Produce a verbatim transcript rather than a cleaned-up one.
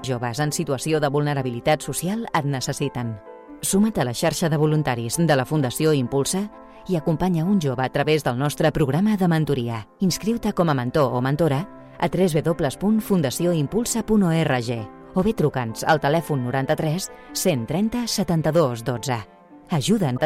joves en situació de vulnerabilitat social et necessiten. Suma't a la xarxa de voluntaris de la Fundació Impulsa i acompanya un jove a través del nostre programa de mentoria. Inscriu-te com a mentor o mentora a w w w punt fundació impulsa punt org o bé truca'ns al telèfon noranta-tres cent trenta setanta-dos dotze. Ajuda'ns